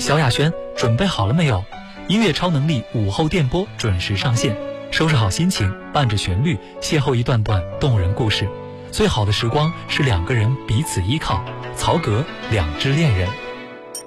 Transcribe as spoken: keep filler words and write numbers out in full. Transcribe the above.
萧亚轩，准备好了没有？音乐超能力午后电波准时上线，收拾好心情，伴着旋律，邂逅一段段动人故事。最好的时光是两个人彼此依靠。曹格，两只恋人。